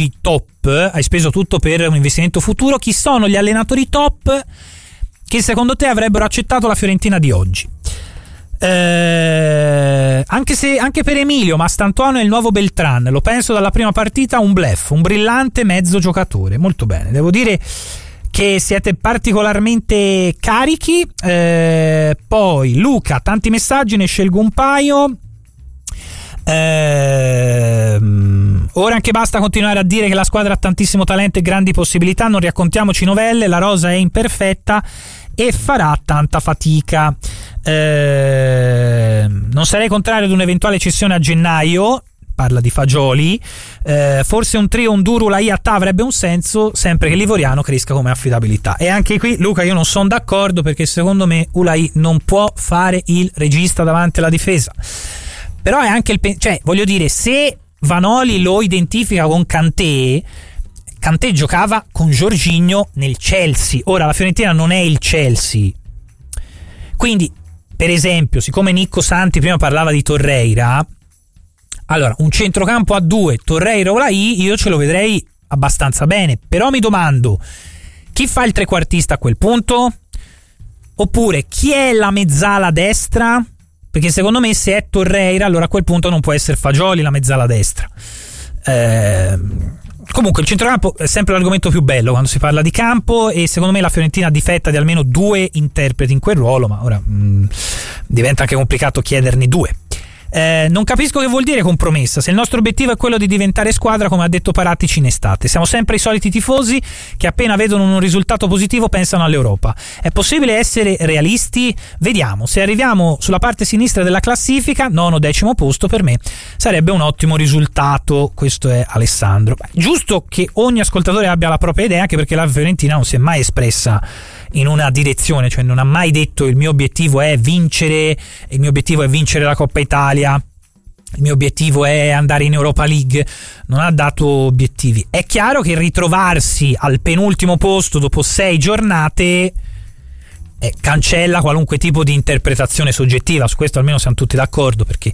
oggi top, hai speso tutto per un investimento futuro, chi sono gli allenatori top che secondo te avrebbero accettato la Fiorentina di oggi? Anche per Emilio Mastantuono è il nuovo Beltran, lo penso dalla prima partita un bluff, un brillante mezzo giocatore. Molto bene, devo dire che siete particolarmente carichi. Poi Luca, tanti messaggi, ne scelgo un paio. Ora anche basta continuare a dire che la squadra ha tantissimo talento e grandi possibilità, non raccontiamoci novelle, la rosa è imperfetta e farà tanta fatica. Non sarei contrario ad un'eventuale cessione a gennaio, parla di Fagioli, forse un trio Unduru Ulai Attà avrebbe un senso, sempre che l'ivoriano cresca come affidabilità. E anche qui Luca io non sono d'accordo, perché secondo me Ulai non può fare il regista davanti alla difesa, però è anche cioè voglio dire, se Vanoli lo identifica con Kanté giocava con Jorginho nel Chelsea, ora la Fiorentina non è il Chelsea, quindi per esempio siccome Nicco Santi prima parlava di Torreira, allora un centrocampo a due Torreira o Ulai io ce lo vedrei abbastanza bene, però mi domando chi fa il trequartista a quel punto, oppure chi è la mezzala destra, perché secondo me se è Torreira allora a quel punto non può essere Fagioli la mezzala destra. Comunque il centrocampo è sempre l'argomento più bello quando si parla di campo, e secondo me la Fiorentina difetta di almeno due interpreti in quel ruolo, ma ora diventa anche complicato chiederne due. Non capisco che vuol dire compromessa, se il nostro obiettivo è quello di diventare squadra, come ha detto Paratici in estate. Siamo sempre i soliti tifosi che appena vedono un risultato positivo pensano all'Europa. È possibile essere realisti? Vediamo, se arriviamo sulla parte sinistra della classifica, 9º posto per me sarebbe un ottimo risultato. Questo è Alessandro. Giusto che ogni ascoltatore abbia la propria idea, anche perché la Fiorentina non si è mai espressa in una direzione, cioè non ha mai detto il mio obiettivo è vincere, il mio obiettivo è vincere la Coppa Italia, il mio obiettivo è andare in Europa League, non ha dato obiettivi. È chiaro che ritrovarsi al penultimo posto dopo 6 giornate cancella qualunque tipo di interpretazione soggettiva, su questo almeno siamo tutti d'accordo, perché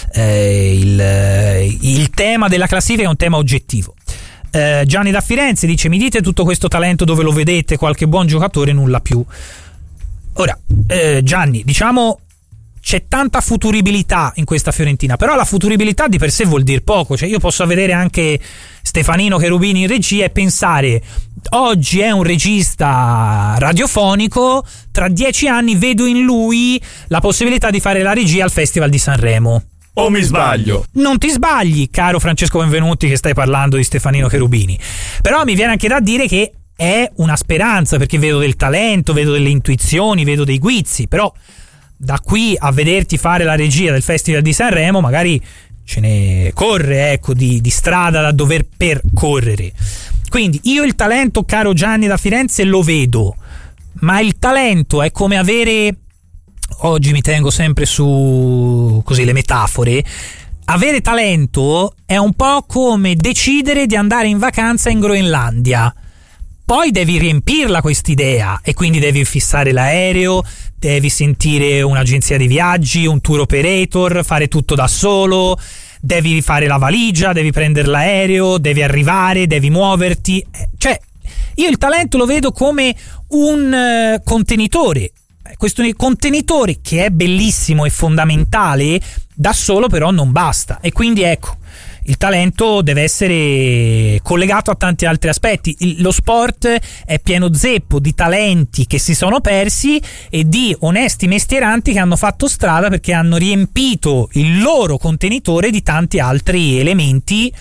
il tema della classifica è un tema oggettivo. Gianni da Firenze dice: mi dite tutto questo talento dove lo vedete, qualche buon giocatore, nulla più. Ora Gianni, diciamo c'è tanta futuribilità in questa Fiorentina, però la futuribilità di per sé vuol dire poco, cioè io posso vedere anche Stefanino Cherubini in regia e pensare oggi è un regista radiofonico, tra 10 anni vedo in lui la possibilità di fare la regia al Festival di Sanremo. O mi sbaglio? Non ti sbagli, caro Francesco Benvenuti, che stai parlando di Stefanino Cherubini, però mi viene anche da dire che è una speranza, perché vedo del talento, vedo delle intuizioni, vedo dei guizzi, però da qui a vederti fare la regia del Festival di Sanremo magari ce ne corre, ecco, di strada da dover percorrere. Quindi io il talento, caro Gianni da Firenze, lo vedo, ma il talento è come avere, oggi mi tengo sempre su così le metafore, avere talento è un po' come decidere di andare in vacanza in Groenlandia. Poi devi riempirla quest'idea e quindi devi fissare l'aereo, devi sentire un'agenzia di viaggi, un tour operator, fare tutto da solo, devi fare la valigia, devi prendere l'aereo, devi arrivare, devi muoverti. Cioè, io il talento lo vedo come un contenitore. Questo contenitore che è bellissimo e fondamentale, da solo però non basta, e quindi ecco, il talento deve essere collegato a tanti altri aspetti. Lo sport è pieno zeppo di talenti che si sono persi e di onesti mestieranti che hanno fatto strada perché hanno riempito il loro contenitore di tanti altri elementi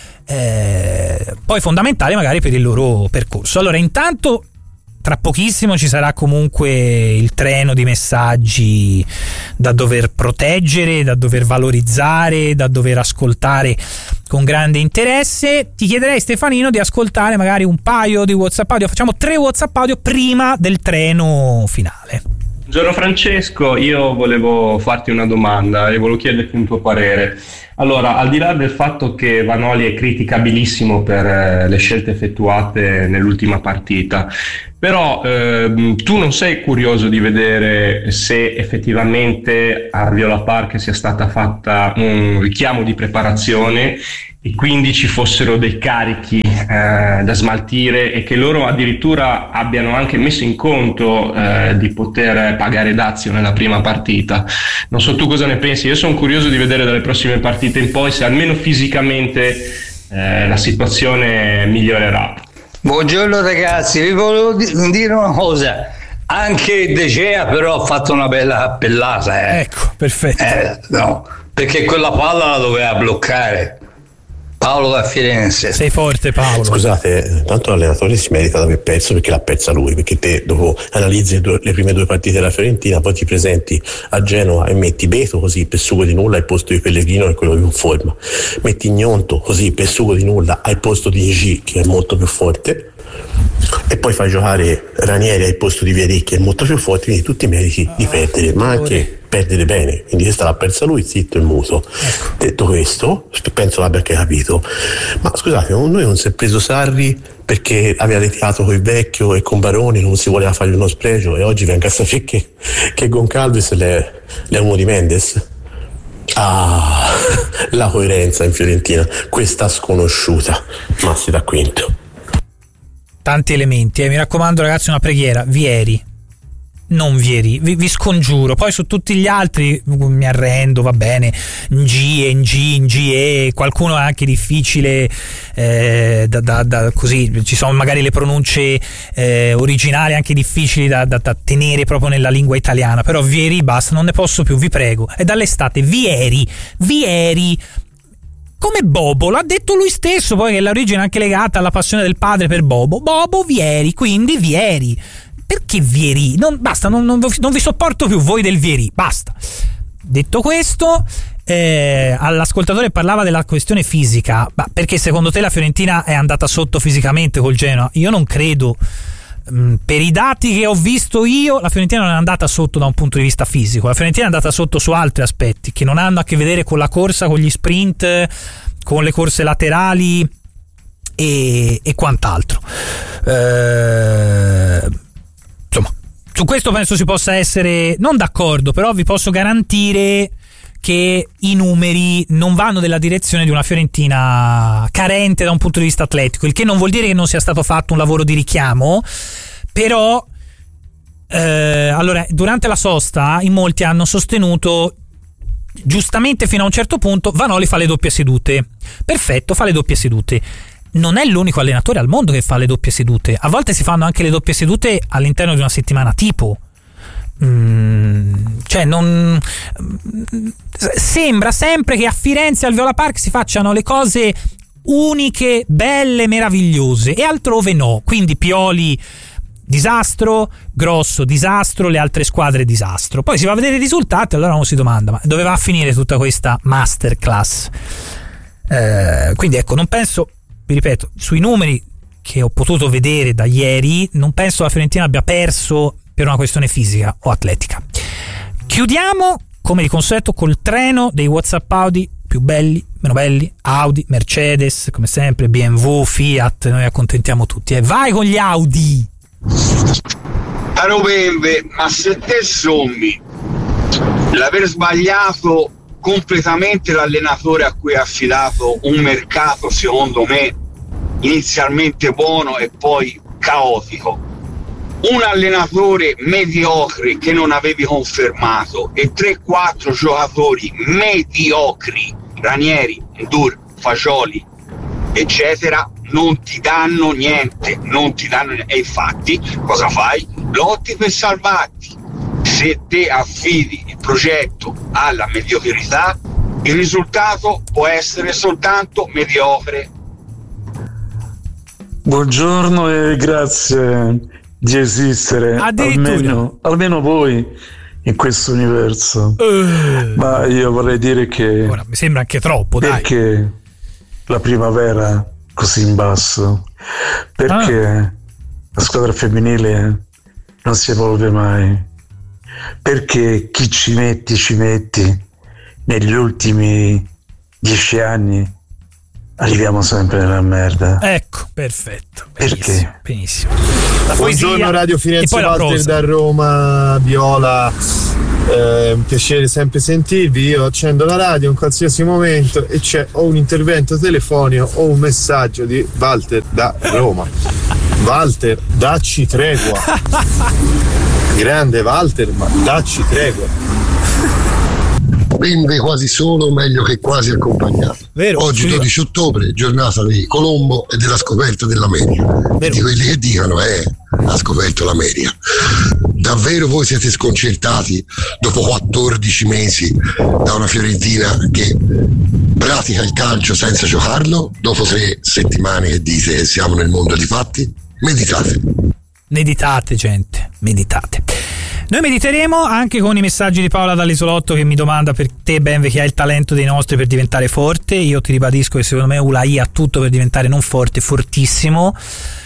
poi fondamentali magari per il loro percorso. Allora, intanto tra pochissimo ci sarà comunque il treno di messaggi da dover proteggere, da dover valorizzare, da dover ascoltare con grande interesse. Ti chiederei, Stefanino, di ascoltare magari un paio di WhatsApp audio. Facciamo 3 WhatsApp audio prima del treno finale. Buongiorno Francesco, io volevo farti una domanda e volevo chiederti un tuo parere. Allora, al di là del fatto che Vanoli è criticabilissimo per le scelte effettuate nell'ultima partita, però tu non sei curioso di vedere se effettivamente a Viola Park sia stata fatta un richiamo di preparazione e quindi ci fossero dei carichi da smaltire e che loro addirittura abbiano anche messo in conto di poter pagare dazio nella prima partita. Non so tu cosa ne pensi, io sono curioso di vedere dalle prossime partite in poi se almeno fisicamente la situazione migliorerà. Buongiorno ragazzi, vi volevo dire una cosa. Anche De Gea però ha fatto una bella appellata. Ecco, perfetto. No, perché quella palla la doveva bloccare Paolo da Firenze. Sei forte, Paolo. Scusate, tanto l'allenatore si merita di aver perso perché l'ha persa lui, perché te dopo analizzi le prime 2 partite della Fiorentina, poi ti presenti a Genova e metti Beto così per sugo di nulla al posto di Pellegrino che è quello più in forma, metti Gnonto così per sugo di nulla al posto di Ig che è molto più forte, e poi fai giocare Ranieri al posto di Vieri che è molto più forte, quindi tutti i meriti di perdere, ma anche perdere bene, quindi questa l'ha persa lui, zitto e muto. Detto questo, penso l'abbia anche capito, ma scusate, noi non si è preso Sarri perché aveva litigato con il vecchio e con Baroni, non si voleva fare uno spregio, e oggi venga a sapere che Goncalves è uno di Mendes. La coerenza in Fiorentina, questa sconosciuta, ma si dà quinto. Tanti elementi, mi raccomando ragazzi, una preghiera: Vieri, non Vieri, vi scongiuro. Poi su tutti gli altri mi arrendo, va bene, Ngie, qualcuno è anche difficile, così ci sono magari le pronunce originali anche difficili da tenere proprio nella lingua italiana, però Vieri basta, non ne posso più, vi prego. È dall'estate, Vieri come Bobo, l'ha detto lui stesso, poi che l'origine è anche legata alla passione del padre per Bobo Vieri, quindi Vieri. Perché Vieri? Basta, non vi sopporto più voi del Vieri, basta. Detto questo, all'ascoltatore parlava della questione fisica, ma perché secondo te la Fiorentina è andata sotto fisicamente col Genoa? Io non credo. Per i dati che ho visto io, la Fiorentina non è andata sotto da un punto di vista fisico, la Fiorentina è andata sotto su altri aspetti che non hanno a che vedere con la corsa, con gli sprint, con le corse laterali e quant'altro. Insomma, su questo penso si possa essere non d'accordo, però vi posso garantire che i numeri non vanno nella direzione di una Fiorentina carente da un punto di vista atletico, il che non vuol dire che non sia stato fatto un lavoro di richiamo, però allora durante la sosta in molti hanno sostenuto, giustamente fino a un certo punto, Vanoli fa le doppie sedute. Perfetto, fa le doppie sedute. Non è l'unico allenatore al mondo che fa le doppie sedute, a volte si fanno anche le doppie sedute all'interno di una settimana tipo. Cioè non sembra sempre che a Firenze al Viola Park si facciano le cose uniche, belle, meravigliose, e altrove no. Quindi Pioli disastro, Grosso disastro, le altre squadre disastro. Poi si va a vedere i risultati, allora uno si domanda: ma dove va a finire tutta questa masterclass? Quindi ecco, non penso, vi ripeto, sui numeri che ho potuto vedere da ieri, non penso la Fiorentina abbia perso per una questione fisica o atletica. Chiudiamo come di consueto col treno dei WhatsApp Audi più belli, meno belli, Audi, Mercedes, come sempre, BMW, Fiat, noi accontentiamo tutti. Vai con gli Audi! Caro Bembe, ma se te sommi l'aver sbagliato completamente l'allenatore a cui ha affidato un mercato, secondo me, inizialmente buono e poi caotico, un allenatore mediocre che non avevi confermato e 3-4 giocatori mediocri, Ranieri, Ndur, Fagioli, eccetera, non ti danno niente, e infatti cosa fai? Lotti per salvarti. Se te affidi il progetto alla mediocrità, il risultato può essere soltanto mediocre. Buongiorno e grazie di esistere, almeno voi in questo universo. Ma io vorrei dire che ora mi sembra anche troppo, perché la primavera così in basso, perché la squadra femminile non si evolve mai, perché chi ci metti negli ultimi 10 anni arriviamo sempre nella merda. Ecco, perfetto. Perché? Benissimo. Buongiorno Radio Firenze, Walter da Roma, Viola. Un piacere sempre sentirvi. Io accendo la radio in qualsiasi momento e c'è o un intervento telefonico o un messaggio di Walter da Roma. Walter, dacci tregua. Grande Walter, ma dacci tregua. Bimbe quasi solo, meglio che quasi accompagnato. Vero, oggi 12 ottobre, giornata di Colombo e della scoperta dell'America. E di quelli che dicono ha scoperto l'America. Davvero voi siete sconcertati dopo 14 mesi da una Fiorentina che pratica il calcio senza giocarlo? Dopo 3 settimane che dite siamo nel mondo dei fatti? Meditate, gente, meditate. Noi mediteremo anche con i messaggi di Paola dall'Isolotto che mi domanda: per te Benve che hai il talento dei nostri per diventare forte? Io ti ribadisco che secondo me Ulai ha tutto per diventare non forte, fortissimo.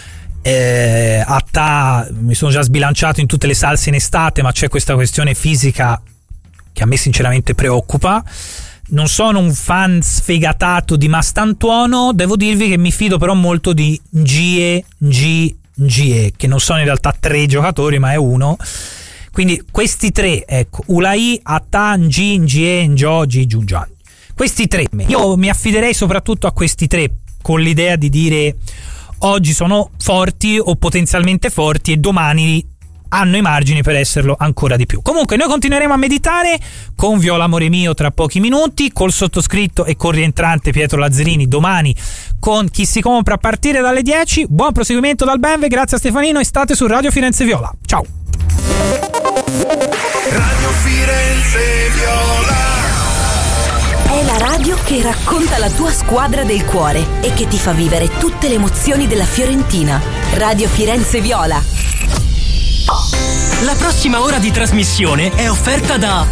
Atta mi sono già sbilanciato in tutte le salse in estate, ma c'è questa questione fisica che a me sinceramente preoccupa. Non sono un fan sfegatato di Mastantuono, devo dirvi che mi fido però molto di Gie, che non sono in realtà 3 giocatori ma è uno. Quindi questi 3, ecco, Ulai, Atta, Ngie, Njogi, Giungian. Questi 3, io mi affiderei soprattutto a questi 3 con l'idea di dire oggi sono forti o potenzialmente forti e domani hanno i margini per esserlo ancora di più. Comunque noi continueremo a meditare con Viola Amore Mio tra pochi minuti, col sottoscritto e con rientrante Pietro Lazzarini domani con Chi si compra a partire dalle 10. Buon proseguimento dal Benve, grazie a Stefanino e state su Radio Firenze Viola. Ciao. Radio Firenze Viola è la radio che racconta la tua squadra del cuore e che ti fa vivere tutte le emozioni della Fiorentina. Radio Firenze Viola. La prossima ora di trasmissione è offerta da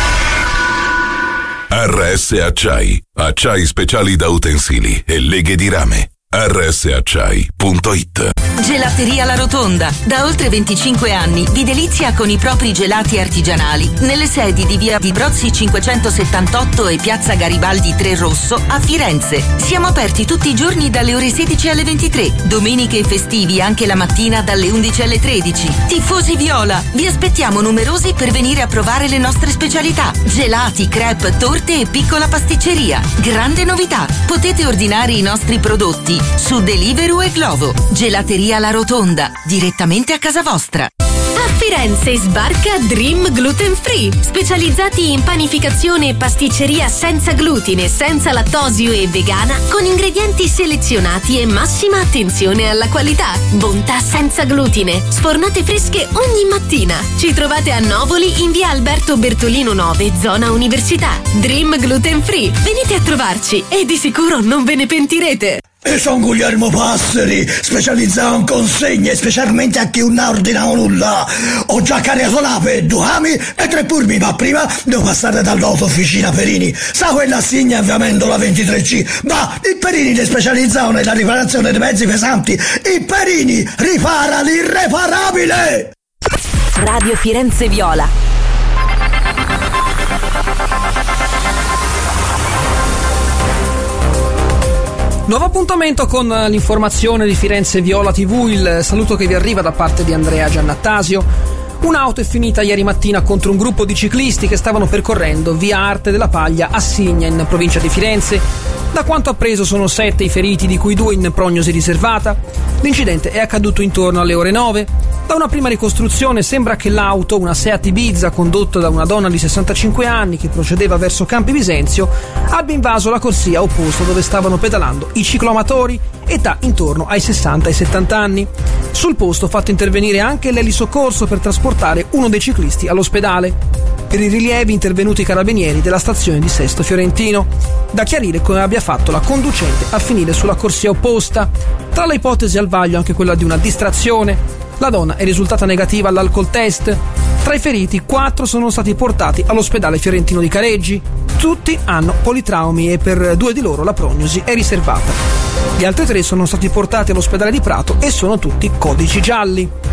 RS Acciai, acciai speciali da utensili e leghe di rame. rsacciai.it. Gelateria La Rotonda. Da oltre 25 anni vi delizia con i propri gelati artigianali nelle sedi di via di Brozzi 578 e piazza Garibaldi 3 Rosso a Firenze. Siamo aperti tutti i giorni dalle ore 16 alle 23, domeniche e festivi anche la mattina dalle 11 alle 13. Tifosi Viola, vi aspettiamo numerosi per venire a provare le nostre specialità: gelati, crepe, torte e piccola pasticceria. Grande novità, potete ordinare i nostri prodotti su Deliveroo e Glovo. Gelateria La Rotonda, direttamente a casa vostra. A Firenze sbarca Dream Gluten Free, specializzati in panificazione e pasticceria senza glutine, senza lattosio e vegana, con ingredienti selezionati e massima attenzione alla qualità. Bontà senza glutine, sfornate fresche ogni mattina. Ci trovate a Novoli in via Alberto Bertolino 9, zona Università. Dream Gluten Free, venite a trovarci e di sicuro non ve ne pentirete. E sono Guglielmo Passeri, specializzato in consegne, specialmente a chi non ha ordinato nulla. Ho già caricato l'ape, 2 ami e 3 purmi, ma prima devo passare dall'autofficina Perini. Sa quella assegna ovviamente la 23C, ma i Perini li specializzano nella riparazione dei mezzi pesanti. I Perini ripara l'irreparabile! Radio Firenze Viola. Nuovo appuntamento con l'informazione di Firenze Viola TV, il saluto che vi arriva da parte di Andrea Giannattasio. Un'auto è finita ieri mattina contro un gruppo di ciclisti che stavano percorrendo via Arte della Paglia a Signa, in provincia di Firenze. Da quanto appreso sono 7 i feriti, di cui 2 in prognosi riservata. L'incidente è accaduto intorno alle ore 9. Da una prima ricostruzione sembra che l'auto, una Seat Ibiza condotta da una donna di 65 anni che procedeva verso Campi Bisenzio, abbia invaso la corsia opposta dove stavano pedalando i cicloamatori, età intorno ai 60 e 70 anni. Sul posto fatto intervenire anche l'elisoccorso per trasportare uno dei ciclisti all'ospedale. Per i rilievi intervenuti i carabinieri della stazione di Sesto Fiorentino. Da chiarire come abbia fatto la conducente a finire sulla corsia opposta. Tra le ipotesi al vaglio anche quella di una distrazione. La donna è risultata negativa all'alcol test. Tra i feriti 4 sono stati portati all'ospedale fiorentino di Careggi. Tutti hanno politraumi e per 2 di loro la prognosi è riservata. Gli altri 3 sono stati portati all'ospedale di Prato e sono tutti codici gialli.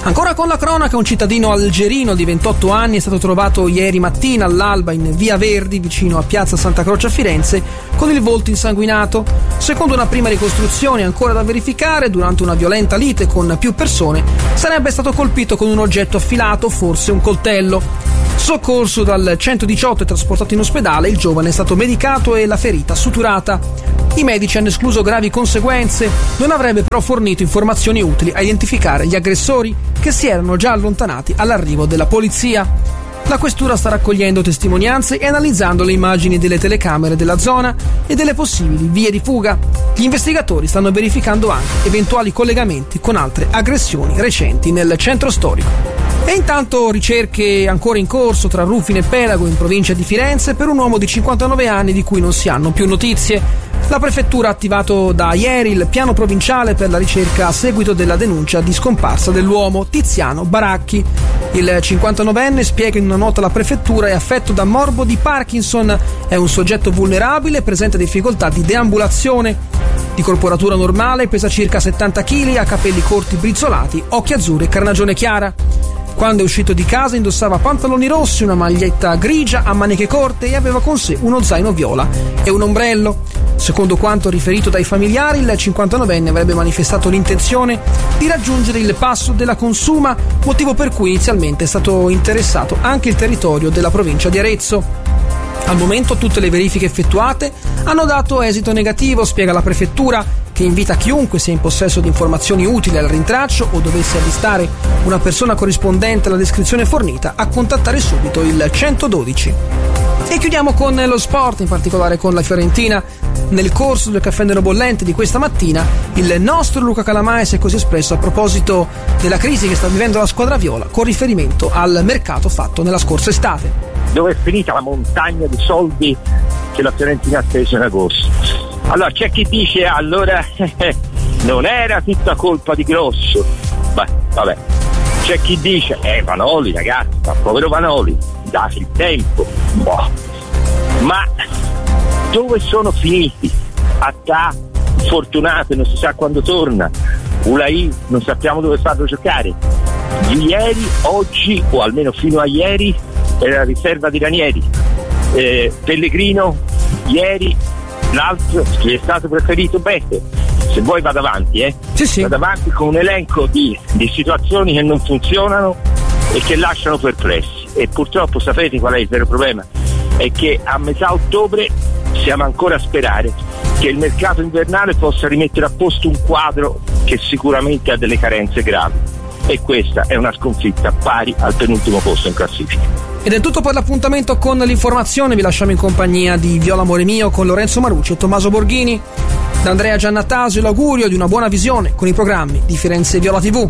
Ancora con la cronaca, un cittadino algerino di 28 anni è stato trovato ieri mattina all'alba in via Verdi, vicino a piazza Santa Croce a Firenze, con il volto insanguinato. Secondo una prima ricostruzione ancora da verificare, durante una violenta lite con più persone, sarebbe stato colpito con un oggetto affilato, forse un coltello. Soccorso dal 118 e trasportato in ospedale, il giovane è stato medicato e la ferita suturata. I medici hanno escluso gravi conseguenze, non avrebbe però fornito informazioni utili a identificare gli aggressori, che si erano già allontanati all'arrivo della polizia. La questura sta raccogliendo testimonianze e analizzando le immagini delle telecamere della zona e delle possibili vie di fuga. Gli investigatori stanno verificando anche eventuali collegamenti con altre aggressioni recenti nel centro storico. E intanto ricerche ancora in corso tra Rufino e Pelago in provincia di Firenze per un uomo di 59 anni di cui non si hanno più notizie. La prefettura ha attivato da ieri il piano provinciale per la ricerca a seguito della denuncia di scomparsa dell'uomo Tiziano Baracchi. Il 59enne, spiega in una nota alla prefettura, è affetto da morbo di Parkinson, è un soggetto vulnerabile, presenta difficoltà di deambulazione. Di corporatura normale, pesa circa 70 kg, ha capelli corti brizzolati, occhi azzurri e carnagione chiara. Quando è uscito di casa indossava pantaloni rossi, una maglietta grigia a maniche corte e aveva con sé uno zaino viola e un ombrello. Secondo quanto riferito dai familiari, il 59enne avrebbe manifestato l'intenzione di raggiungere il passo della Consuma, motivo per cui inizialmente è stato interessato anche il territorio della provincia di Arezzo. Al momento tutte le verifiche effettuate hanno dato esito negativo, spiega la prefettura, che invita chiunque sia in possesso di informazioni utili al rintraccio o dovesse avvistare una persona corrispondente alla descrizione fornita a contattare subito il 112. E chiudiamo con lo sport, in particolare con la Fiorentina. Nel corso del caffè nero bollente di questa mattina, il nostro Luca Calamai si è così espresso a proposito della crisi che sta vivendo la squadra viola con riferimento al mercato fatto nella scorsa estate. Dove è finita la montagna di soldi che la Fiorentina ha speso in agosto? Allora c'è chi dice allora non era tutta colpa di Grosso. Beh, vabbè. C'è chi dice Vanoli, ragazzi, ma povero Vanoli, date il tempo. Boh. Ma dove sono finiti? Attà, Fortunato non si sa quando torna, Ulai non sappiamo dove farlo giocare. Ieri, oggi, o almeno fino a ieri, era la riserva di Ranieri. Pellegrino, ieri, l'altro che è stato preferito Bette. Se vuoi vado avanti, Sì. Vado avanti con un elenco di situazioni che non funzionano e che lasciano perplessi. E purtroppo sapete qual è il vero problema? È che a metà ottobre siamo ancora a sperare che il mercato invernale possa rimettere a posto un quadro che sicuramente ha delle carenze gravi. E questa è una sconfitta pari al penultimo posto in classifica. Ed è tutto per l'appuntamento con l'informazione, vi lasciamo in compagnia di Viola Amore Mio con Lorenzo Marucci e Tommaso Borghini. Da Andrea Giannattasio l'augurio di una buona visione con i programmi di Firenze Viola TV.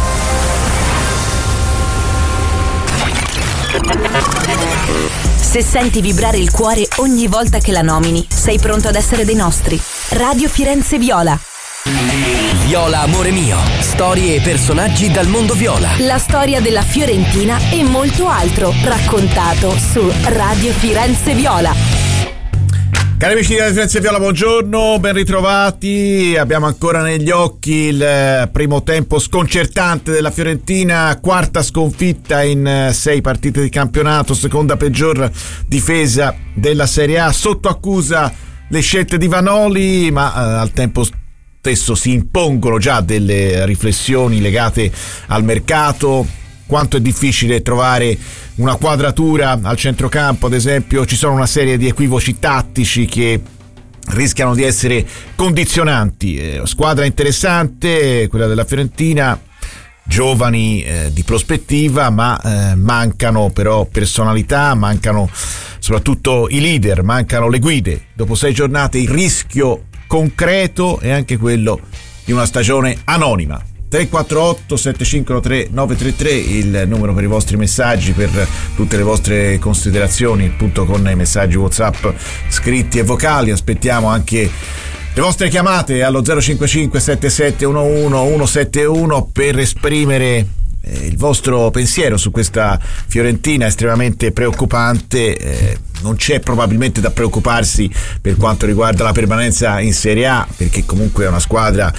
Se senti vibrare il cuore ogni volta che la nomini, sei pronto ad essere dei nostri. Radio Firenze Viola. Viola Amore Mio, storie e personaggi dal mondo viola. La storia della Fiorentina e molto altro, raccontato su Radio Firenze Viola. Cari amici di Radio Firenze Viola, buongiorno, ben ritrovati. Abbiamo ancora negli occhi il primo tempo sconcertante della Fiorentina, quarta sconfitta in 6 partite di campionato, seconda peggior difesa della Serie A, sotto accusa le scelte di Vanoli, ma al tempo stesso si impongono già delle riflessioni legate al mercato. Quanto è difficile trovare una quadratura al centrocampo, ad esempio. Ci sono una serie di equivoci tattici che rischiano di essere condizionanti. Squadra interessante quella della Fiorentina, giovani di prospettiva, ma mancano però personalità, mancano soprattutto i leader, mancano le guide. Dopo 6 giornate il rischio concreto è anche quello di una stagione anonima. 348 7513 933 il numero per i vostri messaggi, per tutte le vostre considerazioni, appunto con i messaggi WhatsApp scritti e vocali. Aspettiamo anche le vostre chiamate allo 055 7711 171 per esprimere il vostro pensiero su questa Fiorentina estremamente preoccupante. Non c'è probabilmente da preoccuparsi per quanto riguarda la permanenza in Serie A, perché comunque è una squadra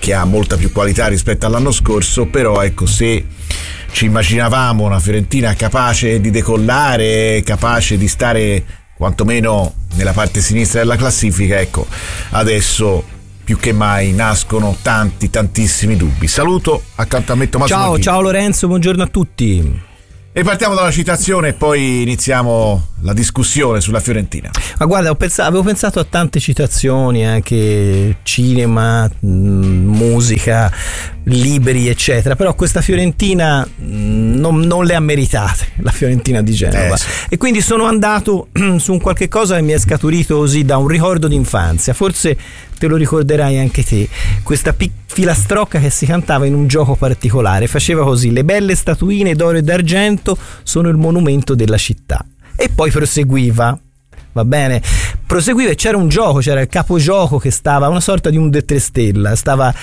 che ha molta più qualità rispetto all'anno scorso, però ecco, se ci immaginavamo una Fiorentina capace di decollare, capace di stare quantomeno nella parte sinistra della classifica, ecco, adesso più che mai nascono tantissimi dubbi. Saluto accanto a me Tommaso. Ciao Lorenzo, buongiorno a tutti. E partiamo dalla citazione e poi iniziamo la discussione sulla Fiorentina. Ma guarda, avevo pensato a tante citazioni, anche cinema, musica, libri eccetera, però questa Fiorentina non le ha meritate, la Fiorentina di Genova, sì. E quindi sono andato su un qualche cosa che mi è scaturito così da un ricordo d'infanzia. Forse te lo ricorderai anche te, questa filastrocca che si cantava in un gioco particolare, faceva così: le belle statuine d'oro e d'argento sono il monumento della città. E poi proseguiva, va bene, e c'era un gioco, c'era il capogioco che stava, una sorta di un De Tre Stella,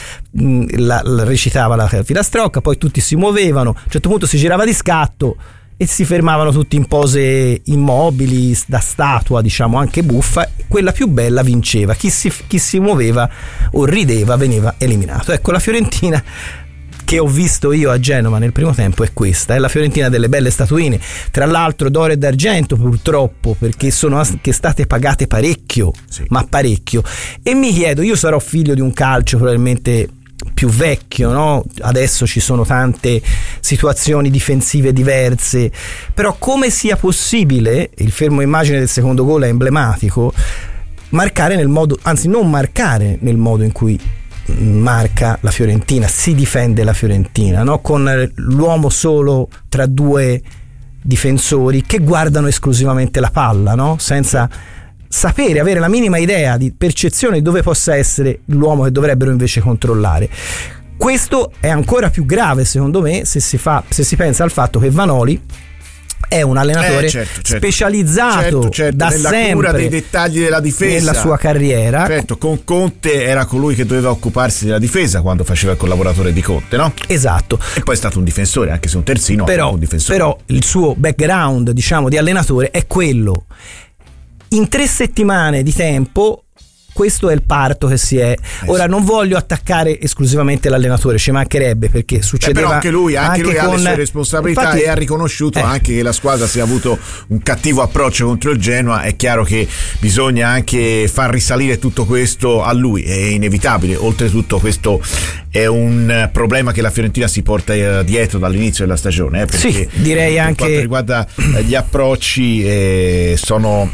recitava la filastrocca, poi tutti si muovevano, a un certo punto si girava di scatto e si fermavano tutti in pose immobili, da statua, diciamo, anche buffa. Quella più bella vinceva, chi si muoveva o rideva veniva eliminato. Ecco, la Fiorentina che ho visto io a Genova nel primo tempo è questa, è la Fiorentina delle belle statuine, tra l'altro d'oro e d'argento purtroppo, perché sono anche state pagate parecchio, sì. Ma parecchio. E mi chiedo, io sarò figlio di un calcio probabilmente più vecchio, no? Adesso ci sono tante situazioni difensive diverse, però come sia possibile, il fermo immagine del secondo gol è emblematico, marcare nel modo, anzi non marcare nel modo in cui marca la Fiorentina, si difende la Fiorentina, no? Con l'uomo solo tra due difensori che guardano esclusivamente la palla, no? Senza sapere, avere la minima idea di percezione di dove possa essere l'uomo che dovrebbero invece controllare. Questo è ancora più grave secondo me se si pensa al fatto che Vanoli è un allenatore specializzato da nella sempre cura dei dettagli della difesa nella sua carriera. Certo, con Conte era colui che doveva occuparsi della difesa quando faceva il collaboratore di Conte, no? Esatto. E poi è stato un difensore, anche se un terzino, però, un difensore. Però il suo background, diciamo, di allenatore è quello. In 3 settimane di tempo questo è il parto che si è. Ora non voglio attaccare esclusivamente l'allenatore, ci mancherebbe, perché succedeva. Però anche lui ha le sue responsabilità. Infatti, e ha riconosciuto anche che la squadra si è avuto un cattivo approccio contro il Genoa. È chiaro che bisogna anche far risalire tutto questo a lui, è inevitabile. Oltretutto questo è un problema che la Fiorentina si porta dietro dall'inizio della stagione, perché sì, direi per anche quanto riguarda gli approcci sono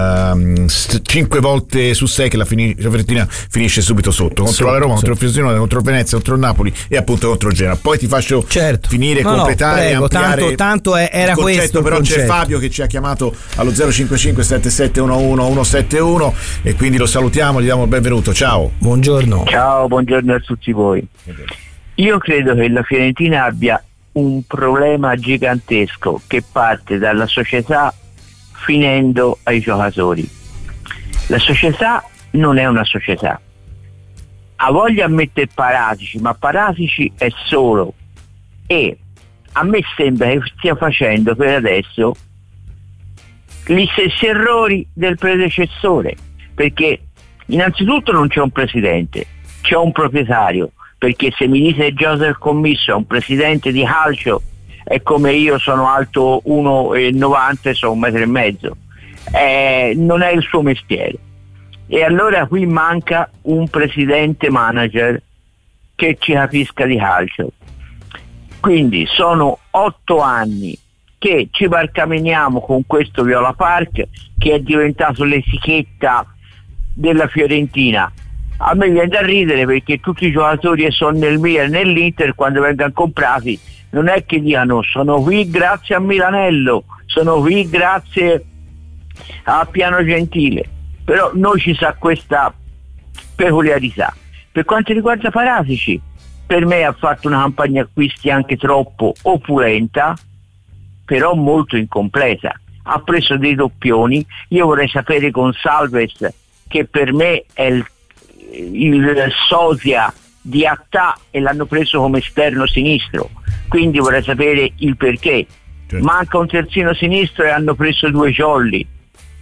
5 volte su 6 che la Fiorentina finisce subito sotto, contro la Roma, contro il Frosinone, contro il Venezia, contro il Napoli e appunto contro il Genoa. Poi ti faccio finire, completare, prego, ampliare tanto era il concetto, questo però concetto. C'è Fabio che ci ha chiamato allo 055 77 11 171 e quindi lo salutiamo, gli diamo il benvenuto. Ciao. Buongiorno. Ciao, buongiorno a tutti voi. Io credo che la Fiorentina abbia un problema gigantesco che parte dalla società finendo ai giocatori. La società non è una società, ha voglia a mettere Paratici, ma Paratici è solo, e a me sembra che stia facendo per adesso gli stessi errori del predecessore, perché innanzitutto non c'è un presidente, c'è un proprietario, perché se mi dite Joseph Commisso è un presidente di calcio è come io sono alto 1,90 e sono 1,5 metri, non è il suo mestiere. E allora qui manca un presidente manager che ci capisca di calcio. Quindi sono 8 anni che ci barcameniamo con questo Viola Park, che è diventato l'etichetta della Fiorentina. A me viene da ridere perché tutti i giocatori che sono nel Milan e nell'Inter, quando vengono comprati, non è che dicano sono qui grazie a Milanello, sono qui grazie a Piano Gentile. Però noi ci sa questa peculiarità. Per quanto riguarda Paratici, per me ha fatto una campagna acquisti anche troppo opulenta, però molto incompleta. Ha preso dei doppioni. Io vorrei sapere con Salves, che per me è il sosia di Attà e l'hanno preso come esterno sinistro, quindi vorrei sapere il perché. Certo. Manca un terzino sinistro e hanno preso 2 Jolly.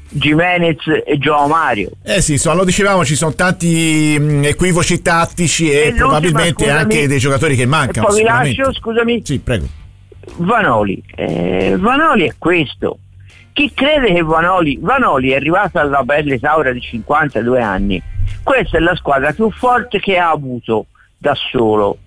Gimenez e Joao Mario. Sì, lo dicevamo, ci sono tanti equivoci tattici e probabilmente anche dei giocatori che mancano. E poi vi lascio, scusami. Sì, prego. Vanoli è questo. Chi crede che Vanoli è arrivato alla bella esaura di 52 anni? Questa è la squadra più forte che ha avuto da solo.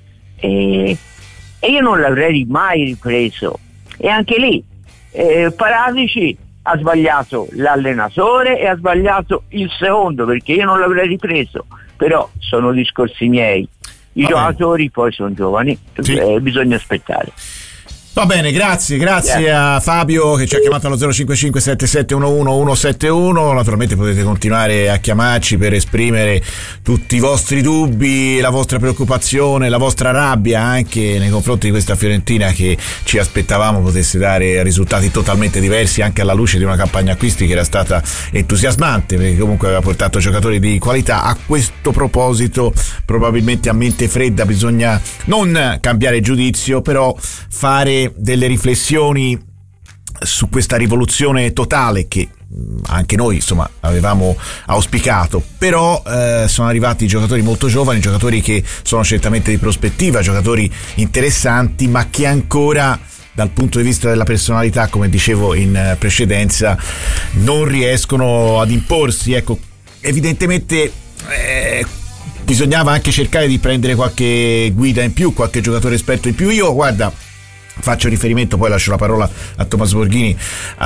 E io non l'avrei mai ripreso. E anche lì Paratici ha sbagliato l'allenatore e ha sbagliato il secondo, perché io non l'avrei ripreso. Però sono discorsi miei. I giocatori poi sono giovani, bisogna aspettare. Va bene, grazie a Fabio che ci ha chiamato allo 055 7711 171. Naturalmente potete continuare a chiamarci per esprimere tutti i vostri dubbi, la vostra preoccupazione, la vostra rabbia anche nei confronti di questa Fiorentina che ci aspettavamo potesse dare risultati totalmente diversi, anche alla luce di una campagna acquisti che era stata entusiasmante, perché comunque aveva portato giocatori di qualità. A questo proposito, probabilmente a mente fredda bisogna non cambiare giudizio, però fare delle riflessioni su questa rivoluzione totale che anche noi insomma avevamo auspicato. Però sono arrivati giocatori molto giovani, giocatori che sono certamente di prospettiva, giocatori interessanti, ma che ancora dal punto di vista della personalità, come dicevo in precedenza, non riescono ad imporsi. Ecco, evidentemente bisognava anche cercare di prendere qualche guida in più, qualche giocatore esperto in più. Io guarda, faccio riferimento, poi lascio la parola a Tommaso Borghini,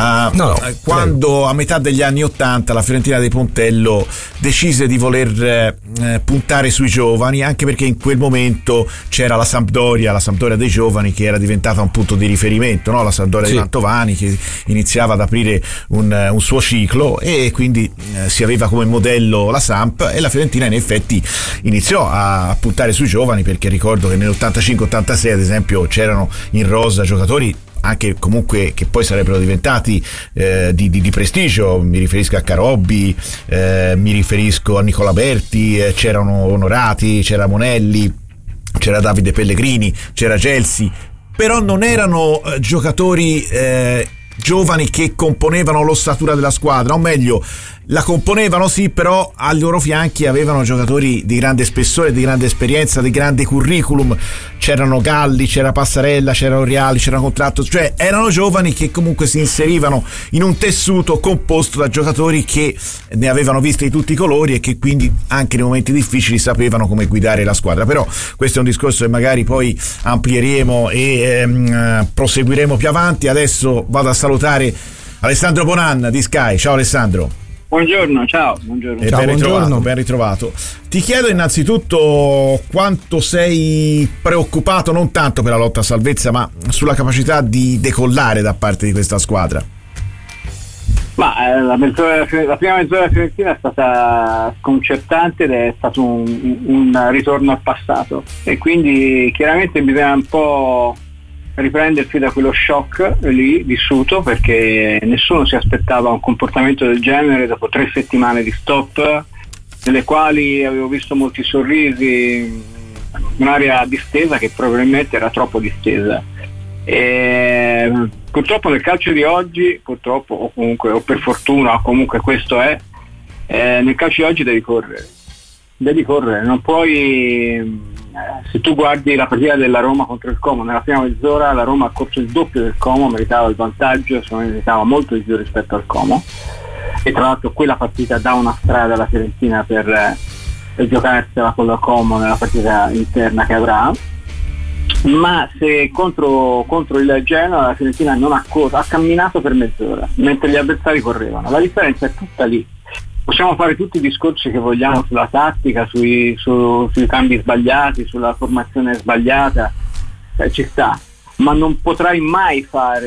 quando a metà degli anni '80 la Fiorentina di Pontello decise di voler puntare sui giovani, anche perché in quel momento c'era la Sampdoria dei giovani, che era diventata un punto di riferimento, no? La Sampdoria di Mantovani, che iniziava ad aprire un suo ciclo, e quindi si aveva come modello la Samp, e la Fiorentina in effetti iniziò a puntare sui giovani, perché ricordo che nell'85-86 ad esempio c'erano in rosa giocatori anche comunque che poi sarebbero diventati di prestigio. Mi riferisco a Carobbi, mi riferisco a Nicola Berti, c'erano Onorati, c'era Monelli, c'era Davide Pellegrini, c'era Gelsi, però non erano giocatori giovani che componevano l'ossatura della squadra, o meglio la componevano sì, però ai loro fianchi avevano giocatori di grande spessore, di grande esperienza, di grande curriculum. C'erano Galli, c'era Passarella, c'era Oriali, c'era Contratto, cioè erano giovani che comunque si inserivano in un tessuto composto da giocatori che ne avevano viste di tutti i colori e che quindi anche nei momenti difficili sapevano come guidare la squadra. Però questo è un discorso che magari poi amplieremo e proseguiremo più avanti. Adesso vado a salutare Alessandro Bonan di Sky. Ciao Alessandro. Buongiorno, ciao. Buongiorno. Ben ritrovato. Ti chiedo innanzitutto quanto sei preoccupato, non tanto per la lotta a salvezza, ma sulla capacità di decollare da parte di questa squadra. Ma la prima mezz'ora della Fiorentina è stata sconcertante ed è stato un ritorno al passato, e quindi chiaramente bisogna un po' riprendersi da quello shock lì vissuto, perché nessuno si aspettava un comportamento del genere dopo 3 settimane di stop, nelle quali avevo visto molti sorrisi, un'area distesa che probabilmente era troppo distesa. E purtroppo nel calcio di oggi, purtroppo o comunque o per fortuna, o comunque questo è, nel calcio di oggi devi correre, non puoi. Se tu guardi la partita della Roma contro il Como, nella prima mezz'ora la Roma ha corso il doppio del Como, meritava il vantaggio, meritava molto di più rispetto al Como, e tra l'altro quella partita dà una strada alla Fiorentina per giocarsela con la Como nella partita interna che avrà. Ma se contro il Genoa la Fiorentina non ha camminato per mezz'ora mentre gli avversari correvano, la differenza è tutta lì. Possiamo fare tutti i discorsi che vogliamo sulla tattica, sui cambi sbagliati, sulla formazione sbagliata, ci sta, ma non potrai mai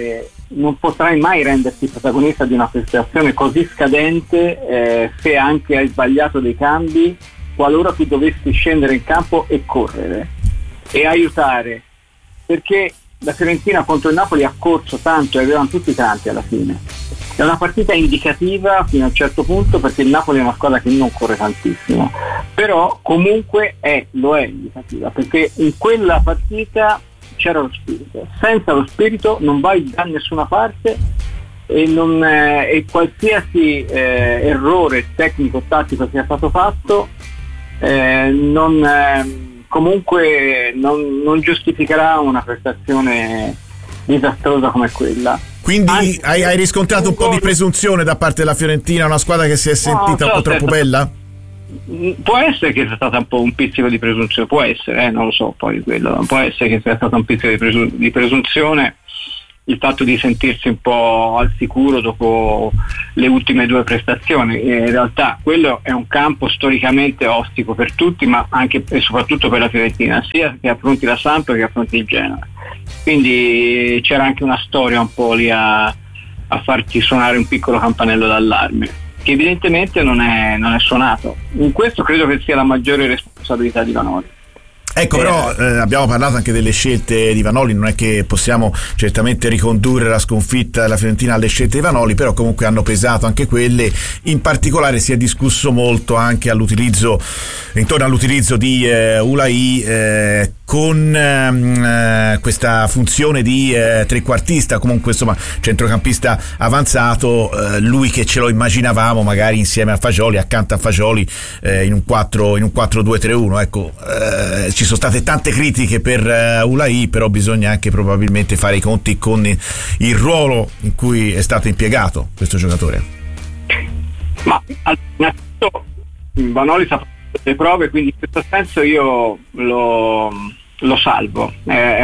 renderti protagonista di una prestazione così scadente se anche hai sbagliato dei cambi, qualora tu dovessi scendere in campo e correre e aiutare, perché la Fiorentina contro il Napoli ha corso tanto e avevano tutti tanti alla fine. È una partita indicativa fino a un certo punto, perché il Napoli è una squadra che non corre tantissimo, però comunque lo è indicativa, perché in quella partita c'era lo spirito. Senza lo spirito non vai da nessuna parte, e qualsiasi errore tecnico-tattico sia stato fatto comunque non giustificherà una prestazione disastrosa come quella. Quindi hai riscontrato un po' di presunzione da parte della Fiorentina, una squadra che si è sentita un po' troppo bella? Può essere che sia stata un po' un pizzico di presunzione, può essere, non lo so, poi quello può essere che sia stato un pizzico di presunzione, il fatto di sentirsi un po' al sicuro dopo le ultime 2 prestazioni. In realtà quello è un campo storicamente ostico per tutti, ma anche e soprattutto per la Fiorentina, sia che affronti la Samp che affronti il Genoa, quindi c'era anche una storia un po' lì a farti suonare un piccolo campanello d'allarme, che evidentemente non è suonato. In questo credo che sia la maggiore responsabilità di Vanoli. Ecco, però abbiamo parlato anche delle scelte di Vanoli, non è che possiamo certamente ricondurre la sconfitta della Fiorentina alle scelte di Vanoli, però comunque hanno pesato anche quelle. In particolare si è discusso molto anche intorno all'utilizzo di Ulai con questa funzione di trequartista, comunque insomma centrocampista avanzato, lui che ce lo immaginavamo magari insieme a Fagioli, accanto a Fagioli in un 4-2-3-1. Ecco, ci sono state tante critiche per Ulai, però bisogna anche probabilmente fare i conti con il ruolo in cui è stato impiegato questo giocatore. Ma innanzitutto Vanoli sa fare le prove, quindi in questo senso io lo salvo.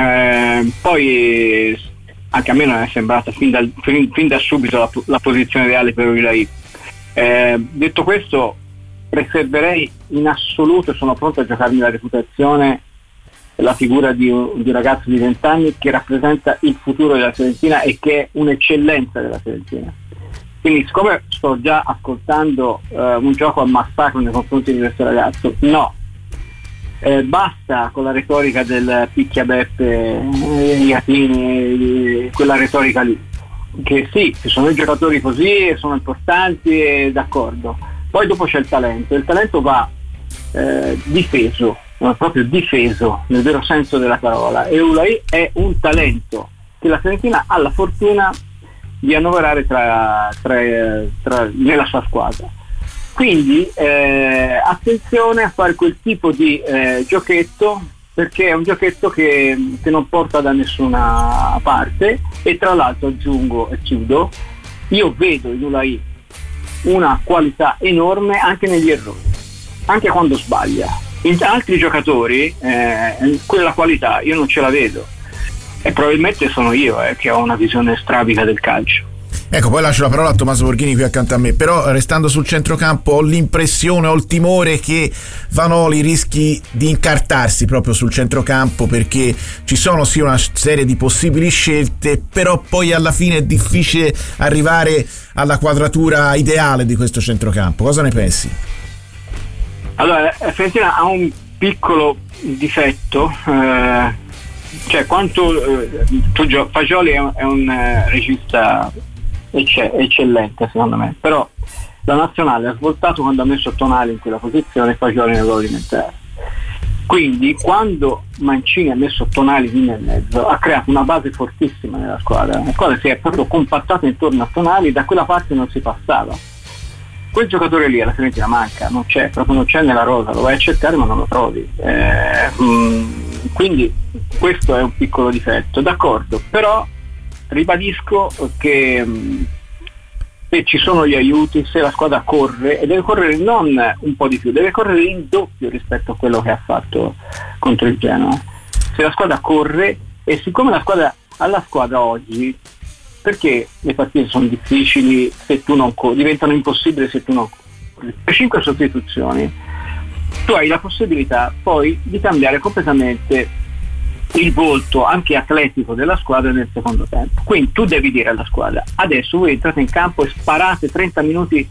Poi anche a me non è sembrata fin da subito la posizione ideale per Ulai. Detto questo, preserverei in assoluto, sono pronto a giocarmi la reputazione, la figura di un ragazzo di 20 anni che rappresenta il futuro della Fiorentina e che è un'eccellenza della Fiorentina. Quindi, siccome sto già ascoltando un gioco a massacro nei confronti di questo ragazzo, no, basta con la retorica del picchiabeppe, Iatini, quella retorica lì, che sì, ci sono i giocatori così e sono importanti, d'accordo, poi dopo c'è il talento va difeso, proprio difeso nel vero senso della parola, e Ulai è un talento che la Fiorentina ha la fortuna di annoverare nella sua squadra. Quindi attenzione a fare quel tipo di giochetto, perché è un giochetto che non porta da nessuna parte. E tra l'altro aggiungo e chiudo, io vedo in Ulai una qualità enorme anche negli errori, anche quando sbaglia. In altri giocatori quella qualità io non ce la vedo, e probabilmente sono io che ho una visione strabica del calcio. Ecco, poi lascio la parola a Tommaso Borghini qui accanto a me, però restando sul centrocampo ho l'impressione, ho il timore che Vanoli rischi di incartarsi proprio sul centrocampo, perché ci sono sì una serie di possibili scelte, però poi alla fine è difficile arrivare alla quadratura ideale di questo centrocampo. Cosa ne pensi? Allora, Fiorentina ha un piccolo difetto, cioè Fagioli è un regista eccellente secondo me, però la nazionale ha svoltato quando ha messo Tonali in quella posizione e Fagioli nel ruolo di mezzala. Quindi quando Mancini ha messo Tonali lì nel mezzo ha creato una base fortissima nella squadra, la squadra si è proprio compattata intorno a Tonali, da quella parte non si passava. Quel giocatore lì alla Fiorentina manca, non c'è nella rosa, lo vai a cercare ma non lo trovi, quindi questo è un piccolo difetto, d'accordo, però ribadisco che se ci sono gli aiuti, se la squadra corre, e deve correre non un po' di più, deve correre in doppio rispetto a quello che ha fatto contro il Genoa. Se la squadra corre, e siccome alla squadra oggi, perché le partite sono difficili se tu non corri, diventano impossibili se tu non corri, per 5 sostituzioni tu hai la possibilità poi di cambiare completamente il volto anche atletico della squadra nel secondo tempo. Quindi tu devi dire alla squadra: adesso voi entrate in campo e sparate 30 minuti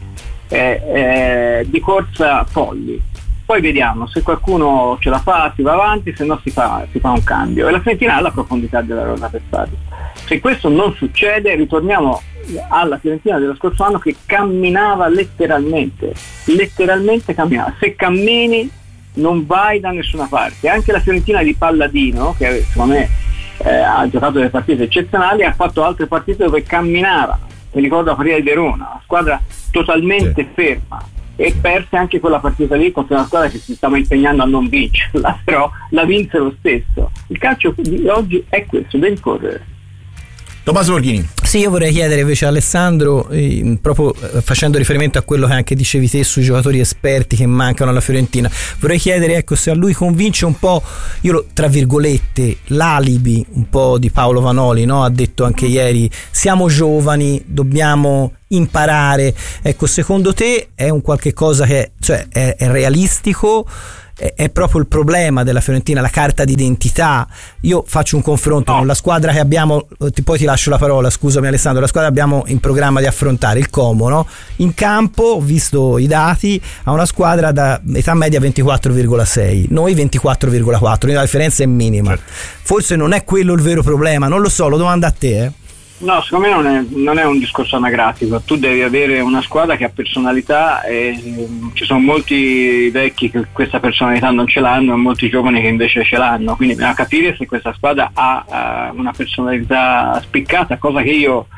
di corsa folli, poi vediamo se qualcuno ce la fa, si va avanti, se no si fa un cambio. E la Fiorentina ha la profondità della rosa per farlo. Se questo non succede, ritorniamo alla Fiorentina dello scorso anno che camminava letteralmente camminava. Se cammini non vai da nessuna parte. Anche la Fiorentina di Palladino, che secondo me ha giocato delle partite eccezionali, ha fatto altre partite dove camminava mi ricordo la partita di Verona, una squadra totalmente ferma, e perse anche quella partita lì contro una squadra che si stava impegnando a non vincerla, però la vinse lo stesso. Il calcio di oggi è questo, devi correre. Tommaso Borghini. Sì, io vorrei chiedere invece a Alessandro, proprio facendo riferimento a quello che anche dicevi te sui giocatori esperti che mancano alla Fiorentina, vorrei chiedere, ecco, se a lui convince un po', tra virgolette, l'alibi un po' di Paolo Vanoli, no? Ha detto anche ieri, siamo giovani, dobbiamo imparare. Ecco, secondo te è un qualche cosa che è realistico? È proprio il problema della Fiorentina, la carta d'identità? Io faccio un confronto con la squadra che abbiamo, poi ti lascio la parola, scusami Alessandro, la squadra che abbiamo in programma di affrontare, il Como, no? In campo, ho visto i dati, ha una squadra da età media 24,6, noi 24,4, quindi la differenza è minima. Forse non è quello il vero problema, non lo so, lo domando a te. No, secondo me non è un discorso anagrafico. Tu devi avere una squadra che ha personalità, e ci sono molti vecchi che questa personalità non ce l'hanno e molti giovani che invece ce l'hanno, quindi bisogna capire se questa squadra ha una personalità spiccata, cosa che io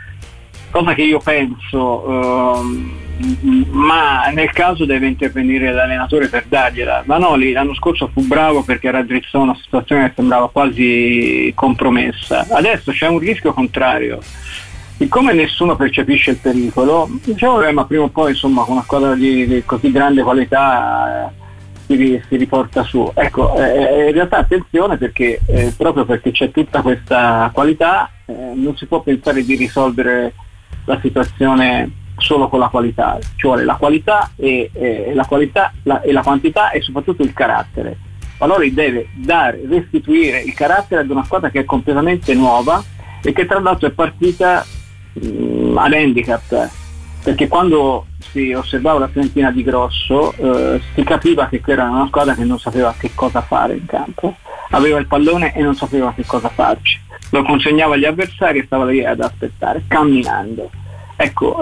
penso, ma nel caso deve intervenire l'allenatore per dargliela. Vanoli l'anno scorso fu bravo perché raddrizzò una situazione che sembrava quasi compromessa. Adesso c'è un rischio contrario, siccome nessuno percepisce il pericolo, diciamo, ma prima o poi, insomma, con una squadra di così grande qualità si riporta su. Ecco, in realtà attenzione, perché proprio perché c'è tutta questa qualità, non si può pensare di risolvere la situazione solo con la qualità. Ci vuole la qualità e la quantità, e soprattutto il carattere. Valori deve restituire il carattere ad una squadra che è completamente nuova e che tra l'altro è partita all'handicap, perché quando si osservava la Fiorentina di Grosso si capiva che era una squadra che non sapeva che cosa fare in campo, aveva il pallone e non sapeva che cosa farci, lo consegnava agli avversari e stava lì ad aspettare, camminando. Ecco,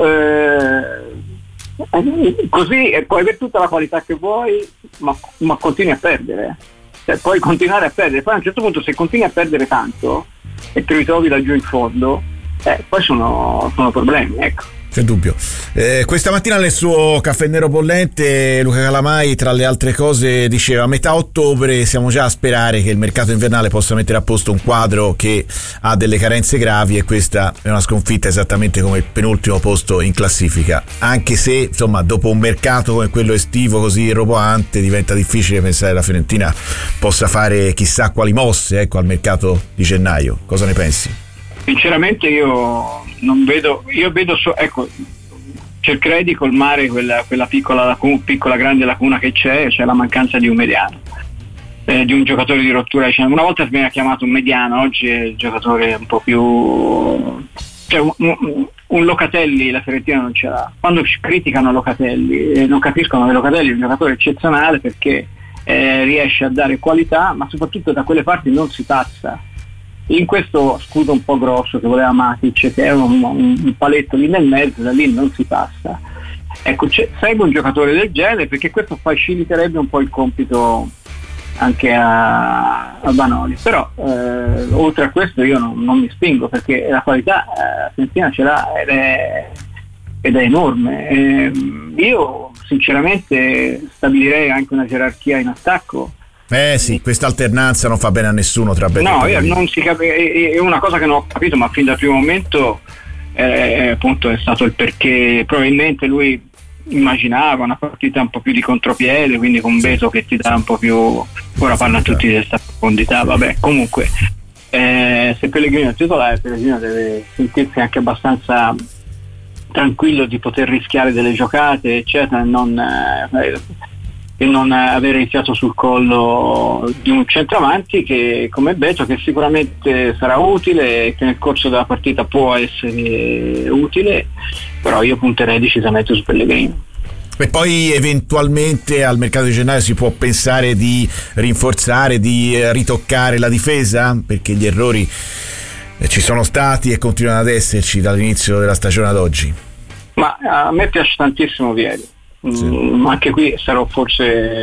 così puoi avere tutta la qualità che vuoi, ma continui a perdere. Puoi continuare a perdere, poi a un certo punto, se continui a perdere tanto e ti ritrovi laggiù in fondo, poi sono problemi, ecco. C'è dubbio. Questa mattina nel suo caffè nero bollente Luca Calamai, tra le altre cose, diceva: a metà ottobre siamo già a sperare che il mercato invernale possa mettere a posto un quadro che ha delle carenze gravi, e questa è una sconfitta esattamente come il penultimo posto in classifica, anche se, insomma, dopo un mercato come quello estivo così roboante diventa difficile pensare che la Fiorentina possa fare chissà quali mosse, ecco, al mercato di gennaio. Cosa ne pensi? Sinceramente io non vedo, ecco, cercherei di colmare quella piccola grande lacuna che c'è, cioè la mancanza di un mediano, di un giocatore di rottura. Una volta veniva chiamato un mediano, oggi è il giocatore un po' più, cioè un Locatelli la Fiorentina non ce l'ha. Quando criticano Locatelli non capiscono che Locatelli è un giocatore eccezionale, perché riesce a dare qualità, ma soprattutto da quelle parti non si passa. In questo scudo un po' grosso che voleva Matic, che è un paletto lì nel mezzo, da lì non si passa. Ecco, serve un giocatore del genere, perché questo faciliterebbe un po' il compito anche a Vanoli. Però oltre a questo io non mi spingo, perché la qualità Fiorentina ce l'ha ed è enorme. Io sinceramente stabilirei anche una gerarchia in attacco. Sì, questa alternanza non fa bene a nessuno tra Beto. No, non si è una cosa che non ho capito, ma fin dal primo momento appunto è stato il perché probabilmente lui immaginava una partita un po' più di contropiede, quindi con Beto che ti dà un po' più, ora parlano tutti di questa profondità, vabbè, comunque se Pellegrino è titolare, Pellegrino deve sentirsi anche abbastanza tranquillo di poter rischiare delle giocate, eccetera, e non avere il fiato sul collo di un centravanti che, come Beto, che sicuramente sarà utile e che nel corso della partita può essere utile, però io punterei decisamente su Pellegrino. E poi eventualmente al mercato di gennaio si può pensare di rinforzare, di ritoccare la difesa, perché gli errori ci sono stati e continuano ad esserci dall'inizio della stagione ad oggi. Ma a me piace tantissimo Vieri. Sì. Anche qui sarò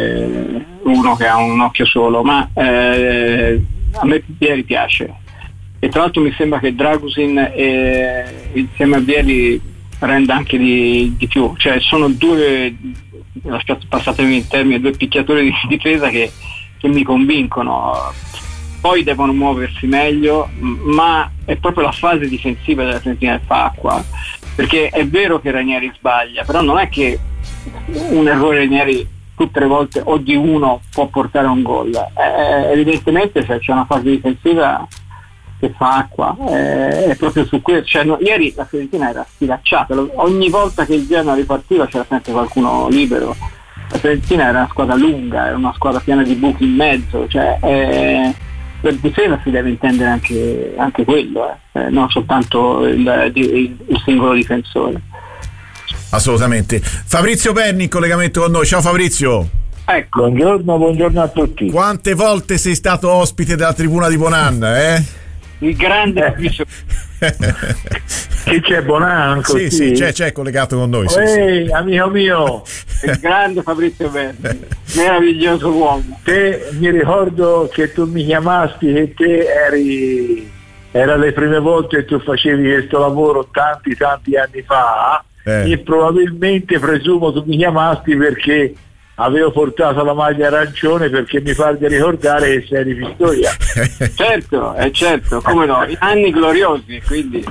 forse uno che ha un occhio solo, ma a me Vieri piace. e tra l'altro mi sembra che Dragusin insieme a Vieri renda anche di più, cioè sono due, passatemi il termine, due picchiatori di difesa che mi convincono. Poi devono muoversi meglio, ma è proprio la fase difensiva della Fiorentina che fa acqua, perché è vero che Ranieri sbaglia, però non è che un errore Ranieri tutte le volte o di uno può portare a un gol, evidentemente se c'è una fase difensiva che fa acqua, è proprio su questo, cioè, ieri la Fiorentina era sfilacciata, ogni volta che il Genoa ripartiva c'era sempre qualcuno libero. La Fiorentina era una squadra lunga, era una squadra piena di buchi in mezzo, cioè per difesa si deve intendere anche quello, non soltanto il singolo difensore. Assolutamente. Fabrizio Perni in collegamento con noi. Ciao Fabrizio. Ecco. Buongiorno a tutti. Quante volte sei stato ospite della tribuna di Bonanna, Il grande Fabrizio. Chi c'è, Bonan? Sì, c'è collegato con noi. Sì. Amico mio, il grande Fabrizio Perni, meraviglioso uomo. Te mi ricordo che tu mi chiamasti e te era le prime volte che tu facevi questo lavoro tanti anni fa, e probabilmente presumo tu mi chiamasti perché avevo portato la maglia arancione, perché mi pare di ricordare che sei di Pistoia. Certo, come no, anni gloriosi, quindi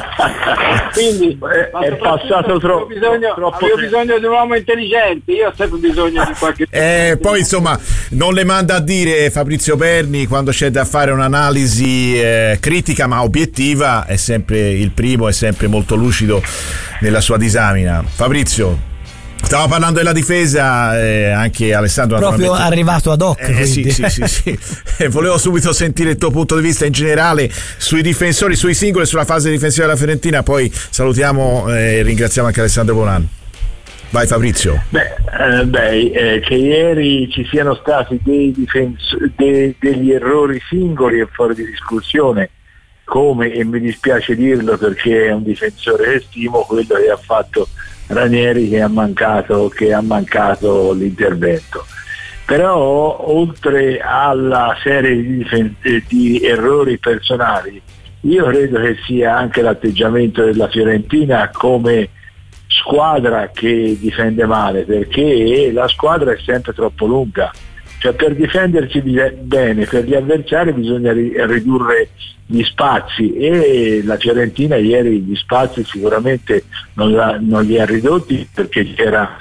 è passato troppo. Avevo bisogno di un uomo intelligente, io ho sempre bisogno di qualche poi insomma non le manda a dire Fabrizio Perni, quando c'è da fare un'analisi critica ma obiettiva, è sempre il primo, è sempre molto lucido nella sua disamina. Fabrizio, stavo parlando della difesa, anche Alessandro proprio arrivato ad hoc. Sì. Volevo subito sentire il tuo punto di vista in generale sui difensori, sui singoli, sulla fase difensiva della Fiorentina, poi salutiamo e ringraziamo anche Alessandro Bonan. Vai Fabrizio. Che ieri ci siano stati degli errori singoli è fuori di discussione, come, e mi dispiace dirlo perché è un difensore che stimo, quello che ha fatto Ranieri, che ha mancato l'intervento. Però oltre alla serie di errori personali, io credo che sia anche l'atteggiamento della Fiorentina come squadra che difende male, perché la squadra è sempre troppo lunga, cioè per difendersi bene per gli avversari bisogna ridurre gli spazi, e la Fiorentina ieri gli spazi sicuramente non li ha ridotti, perché c'era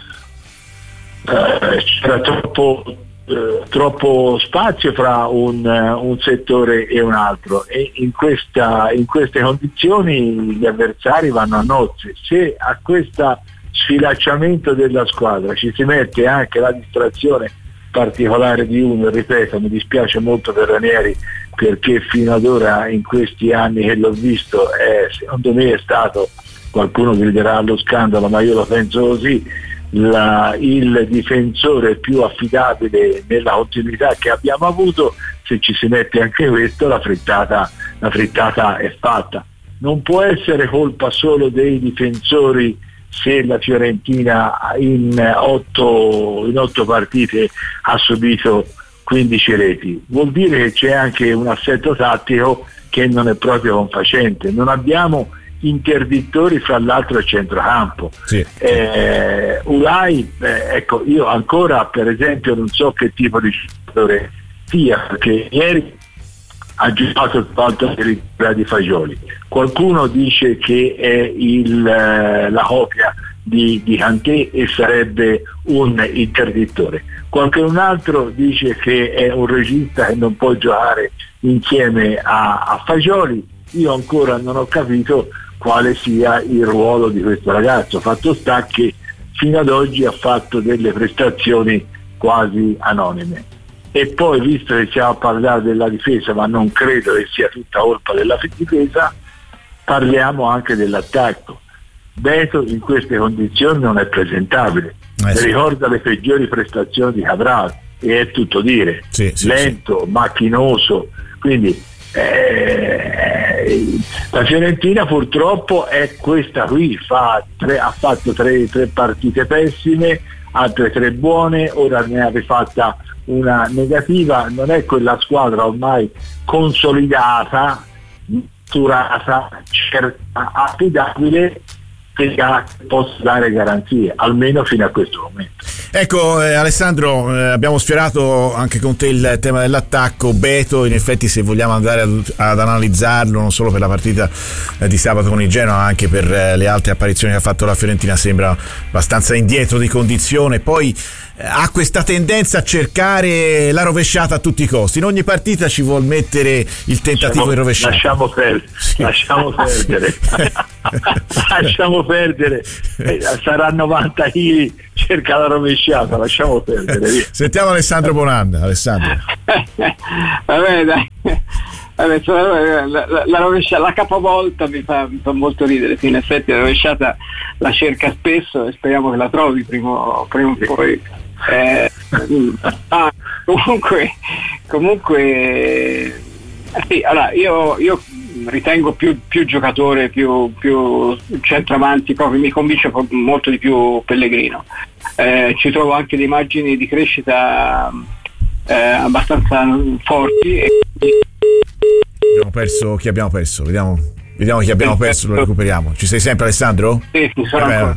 troppo spazio fra un settore e un altro, e in queste condizioni gli avversari vanno a nozze. Se a questo sfilacciamento della squadra ci si mette anche la distrazione particolare di uno, ripeto, mi dispiace molto per Ranieri, perché fino ad ora, in questi anni che l'ho visto, secondo me è stato, qualcuno griderà allo scandalo, ma io lo penso così, il difensore più affidabile nella continuità che abbiamo avuto. Se ci si mette anche questo, la frittata è fatta. Non può essere colpa solo dei difensori se la Fiorentina in 8 partite ha subito 15 reti. Vuol dire che c'è anche un assetto tattico che non è proprio confacente. Non abbiamo interdittori fra l'altro a centrocampo. Ulai, ecco, io ancora per esempio non so che tipo di giocatore sia, perché ieri ha giocato il fatto di Fagioli. Qualcuno dice che è la copia di Kanté e sarebbe un interdittore. Qualcun altro dice che è un regista che non può giocare insieme a Fagioli. Io ancora non ho capito quale sia il ruolo di questo ragazzo. Fatto sta che fino ad oggi ha fatto delle prestazioni quasi anonime. E poi, visto che stiamo a parlare della difesa, ma non credo che sia tutta colpa della difesa, parliamo anche dell'attacco. Beto in queste condizioni non è presentabile, ricorda le peggiori prestazioni di Cabral, e è tutto dire, lento, macchinoso, quindi la Fiorentina purtroppo è questa qui, ha fatto tre partite pessime, altre 3 buone, ora ne ha rifatta una negativa. Non è quella squadra ormai consolidata, strutturata, affidabile, che possa dare garanzie, almeno fino a questo momento. Ecco, Alessandro, abbiamo sfiorato anche con te il tema dell'attacco. Beto, in effetti, se vogliamo andare ad analizzarlo non solo per la partita di sabato con il Genoa, ma anche per le altre apparizioni che ha fatto la Fiorentina, sembra abbastanza indietro di condizione. Poi ha questa tendenza a cercare la rovesciata a tutti i costi. In ogni partita ci vuol mettere il tentativo di rovesciata. Lasciamo perdere. Lasciamo perdere. Sarà 90 kg, cerca la rovesciata, lasciamo perdere. Via. Sentiamo Alessandro Bonanna. Alessandro. Vabbè, dai. Vabbè, la rovesciata, la capovolta mi fa molto ridere, in effetti la rovesciata la cerca spesso e speriamo che la trovi prima o poi. Comunque sì, allora io ritengo più giocatore, più centravanti, proprio mi convince molto di più Pellegrino. Ci trovo anche delle immagini di crescita abbastanza forti e chi abbiamo perso? Vediamo chi abbiamo perso, lo recuperiamo. Ci sei sempre, Alessandro? Sì, sono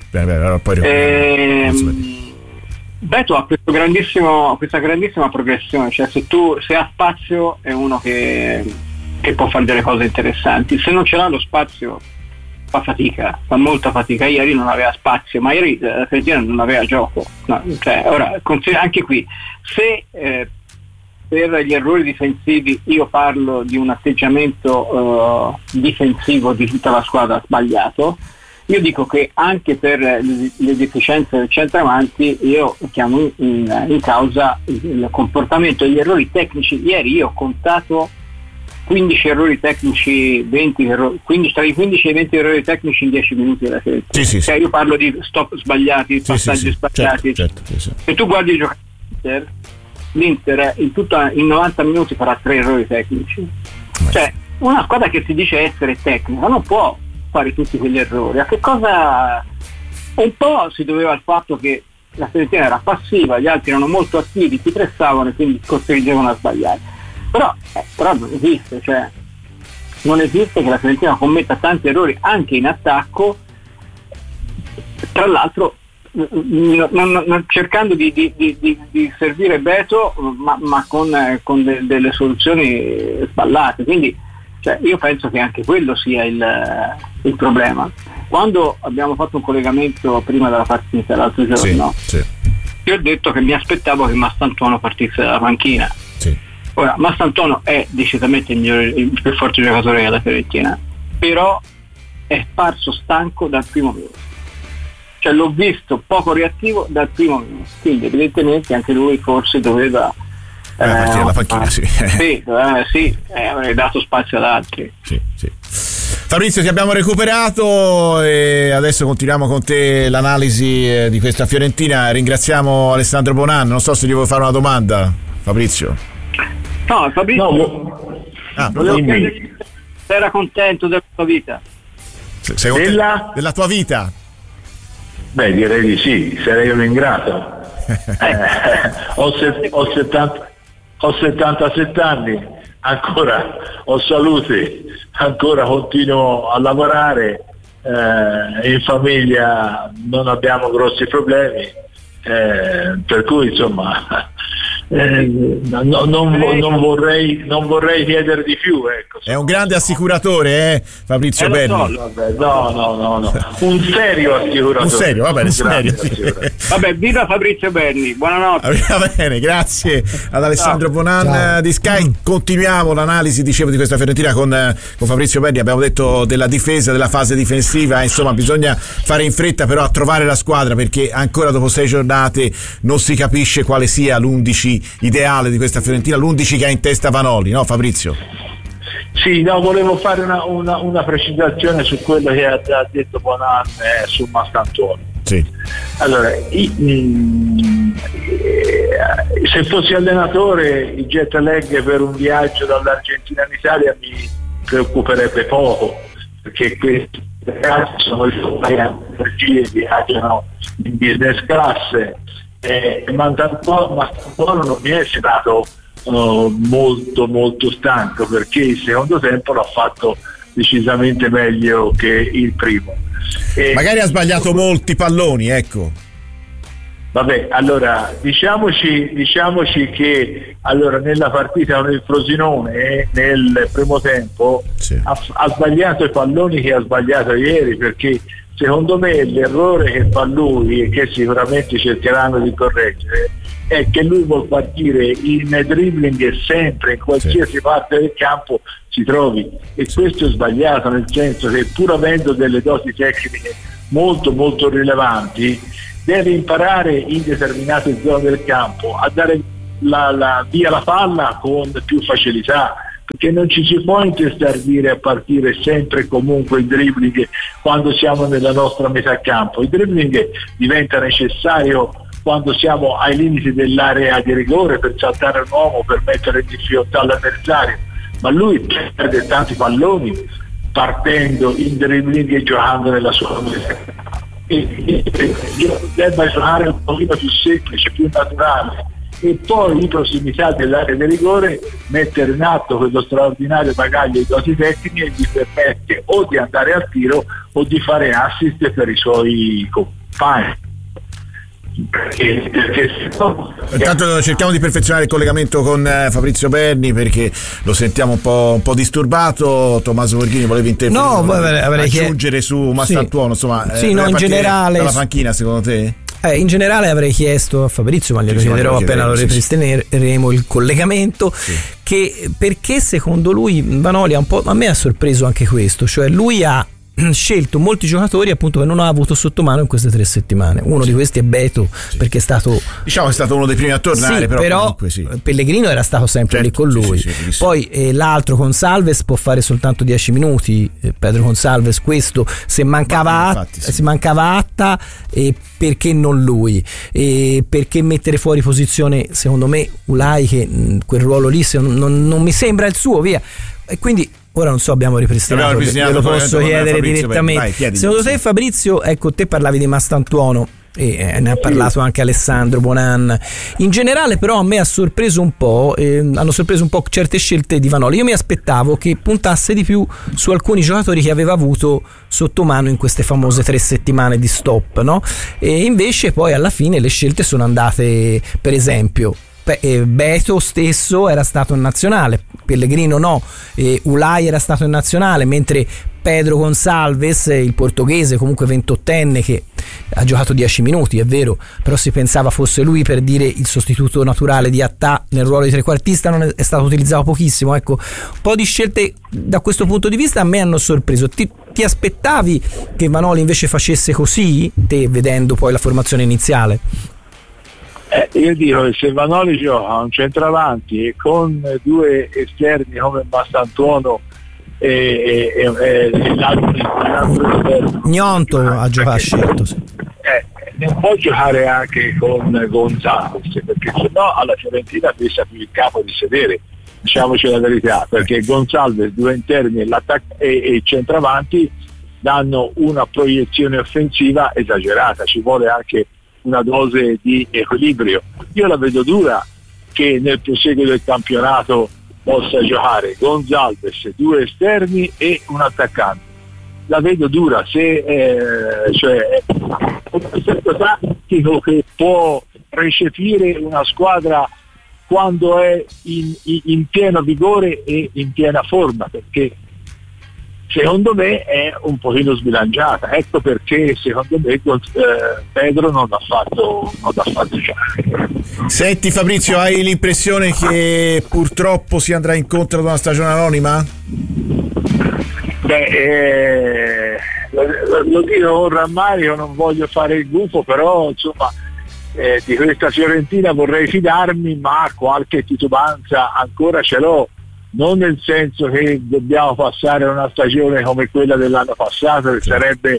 poi Beto ha questa grandissima progressione, cioè se ha spazio è uno che può fare delle cose interessanti, se non ce l'ha lo spazio fa molta fatica. Ieri non aveva spazio, ma ieri la Fiorentina non aveva gioco, no, cioè, ora anche qui se per gli errori difensivi io parlo di un atteggiamento difensivo di tutta la squadra sbagliato, io dico che anche per le deficienze del centravanti io chiamo in causa il comportamento e gli errori tecnici. Ieri io ho contato 15 errori tecnici, 15 tra i 15 e i 20 errori tecnici in 10 minuti della Fiorentina. Sì. Cioè io parlo di stop sbagliati, passaggi sbagliati. Certo. Se tu guardi i giocatori l'Inter in 90 minuti farà 3 errori tecnici. Cioè una squadra che si dice essere tecnica non può fare tutti quegli errori. A che cosa? Un po' si doveva al fatto che la Fiorentina era passiva, gli altri erano molto attivi, ti pressavano e quindi costringevano a sbagliare. Però non esiste, cioè non esiste che la Fiorentina commetta tanti errori anche in attacco, tra l'altro non cercando di servire Beto ma con delle soluzioni sballate. Quindi cioè, io penso che anche quello sia il problema. Quando abbiamo fatto un collegamento prima della partita l'altro giorno, io ho detto che mi aspettavo che Mastantuono partisse dalla panchina. Ora Mastantuono è decisamente il più forte giocatore della Fiorentina, però è parso stanco dal primo minuto, cioè l'ho visto poco reattivo dal primo minuto, quindi evidentemente anche lui forse doveva partire dalla panchina. Avrei dato spazio ad altri. Sì. Fabrizio, ti abbiamo recuperato e adesso continuiamo con te l'analisi di questa Fiorentina. Ringraziamo Alessandro Bonanno, non so se gli vuoi fare una domanda, Fabrizio. No, Fabrizio, volevo chiedergli se era contento della tua vita. Sei contento della tua vita? Beh, direi di sì, sarei un ingrato. Ho 77 anni, ancora ho salute, ancora continuo a lavorare, in famiglia non abbiamo grossi problemi, per cui insomma non vorrei chiedere di più, ecco. È un grande assicuratore, Fabrizio Berni. No, un serio assicuratore. Un serio, va bene, serio. Vabbè, viva Fabrizio Berni, buonanotte. Va bene, grazie ad Alessandro Bonan di Sky. Continuiamo l'analisi, dicevo, di questa Fiorentina con Fabrizio Berni. Abbiamo detto della difesa, della fase difensiva, insomma bisogna fare in fretta però a trovare la squadra, perché ancora dopo 6 giornate non si capisce quale sia l'11 ideale di questa Fiorentina, l'11 che ha in testa Vanoli, no Fabrizio? Sì, volevo fare una precisazione su quello che ha detto Bonan su Mastantuono. Sì. Allora, se fossi allenatore il jet lag per un viaggio dall'Argentina in Italia mi preoccuperebbe poco, perché questi ragazzi sono energie, viaggiano in business class. Mastantuono non mi è stato molto molto stanco, perché il secondo tempo l'ha fatto decisamente meglio che il primo. Magari ha sbagliato molti palloni, ecco. Vabbè, allora diciamoci che allora nella partita con il Frosinone nel primo tempo ha sbagliato i palloni che ha sbagliato ieri, perché secondo me l'errore che fa lui e che sicuramente cercheranno di correggere è che lui vuol partire in dribbling sempre in qualsiasi parte del campo si trovi, e questo è sbagliato, nel senso che pur avendo delle doti tecniche molto molto rilevanti deve imparare in determinate zone del campo a dare via la palla con più facilità, perché non ci si può intestardire a partire sempre e comunque il dribbling quando siamo nella nostra metà campo. Il dribbling diventa necessario quando siamo ai limiti dell'area di rigore per saltare un uomo, per mettere in difficoltà l'avversario, ma lui perde tanti palloni partendo in dribbling e giocando nella sua metà. Debba giocare un pochino più semplice, più naturale, e poi in prossimità dell'area di rigore mettere in atto quello straordinario bagaglio di doti tecniche che gli permette o di andare al tiro o di fare assist per i suoi compagni. Intanto cerchiamo di perfezionare il collegamento con Fabrizio Berni, perché lo sentiamo un po' disturbato. Tommaso Borghini, volevi intervenire? No, avrei aggiungere su Mastantuono, insomma, sì, no, in generale dalla panchina, secondo te? In generale avrei chiesto a Fabrizio, ma glielo chiederò appena lo ripristineremo il collegamento, che perché secondo lui Vanoli a me ha sorpreso anche questo, cioè lui ha scelto molti giocatori appunto che non ha avuto sotto mano in queste 3 settimane. Uno di questi è Beto, perché è stato uno dei primi a tornare, però comunque, Pellegrino era stato sempre lì con lui. Poi l'altro Gonçalves può fare soltanto 10 minuti, Pedro Gonçalves, questo se mancava Atta, perché non lui, perché mettere fuori posizione secondo me Ulai, che quel ruolo lì non mi sembra il suo, via. E quindi ora non so, abbiamo ripristinato, lo posso chiedere direttamente. Secondo te, Fabrizio, ecco, te parlavi di Mastantuono e ne ha parlato anche Alessandro Bonan. In generale però a me ha sorpreso un po', hanno sorpreso un po' certe scelte di Vanoli. Io mi aspettavo che puntasse di più su alcuni giocatori che aveva avuto sotto mano in queste famose 3 settimane di stop, no? E invece poi alla fine le scelte sono andate, per esempio Beto stesso era stato in nazionale, Pellegrino no, Ulai era stato in nazionale, mentre Pedro Gonçalves, il portoghese, comunque 28enne, che ha giocato 10 minuti, è vero, però si pensava fosse lui per dire il sostituto naturale di Attà nel ruolo di trequartista, non è stato utilizzato pochissimo. Ecco, un po' di scelte da questo punto di vista a me hanno sorpreso. Ti aspettavi che Vanoli invece facesse così, te vedendo poi la formazione iniziale? Io dico che se Vanoli gioca un centravanti e con 2 esterni come Mastantuono e l'altro esterno, Gnonto ha scelto, non può giocare anche con Gonçalves, perché sennò alla Fiorentina pesa più il capo di sedere, diciamoci la verità, perché Gonçalves, 2 interni e il centravanti danno una proiezione offensiva esagerata, ci vuole anche una dose di equilibrio. Io la vedo dura che nel proseguo del campionato possa giocare Gonçalves, 2 esterni e un attaccante. La vedo dura, se cioè un progetto tattico che può recepire una squadra quando è in pieno vigore e in piena forma, perché secondo me è un pochino sbilanciata. Ecco perché secondo me Pedro non l'ha fatto giocare. Senti Fabrizio, hai l'impressione che purtroppo si andrà incontro ad una stagione anonima? Lo dico con rammarico, non voglio fare il gufo, però insomma di questa Fiorentina vorrei fidarmi, ma qualche titubanza ancora ce l'ho. Non nel senso che dobbiamo passare una stagione come quella dell'anno passato, che sarebbe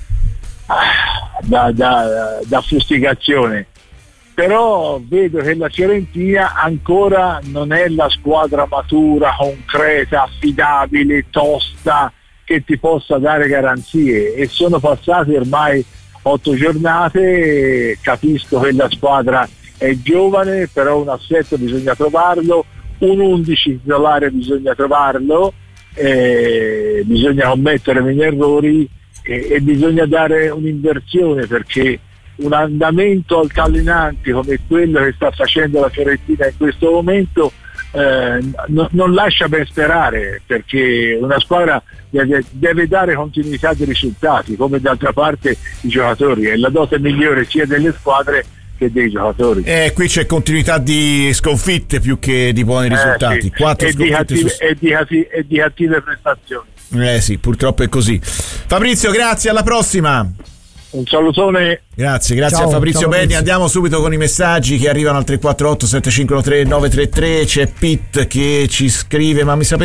da fustigazione, però vedo che la Fiorentina ancora non è la squadra matura, concreta, affidabile, tosta, che ti possa dare garanzie, e sono passate ormai 8 giornate. Capisco che la squadra è giovane, però un assetto bisogna trovarlo, un 11 titolare bisogna trovarlo, bisogna commettere meno errori e bisogna dare un'inversione, perché un andamento altalenante come quello che sta facendo la Fiorentina in questo momento non lascia ben sperare, perché una squadra deve dare continuità di risultati, come d'altra parte i giocatori, è la dote migliore sia delle squadre che dei giocatori. Qui c'è continuità di sconfitte più che di buoni risultati. Sì. 4 e di cattive prestazioni. Sì, purtroppo è così. Fabrizio, grazie, alla prossima. Un salutone. Grazie Ciao, a Fabrizio Benni. Fabrizio. Andiamo subito con i messaggi che arrivano al 348 7513 933. C'è Pete che ci scrive: ma mi sapete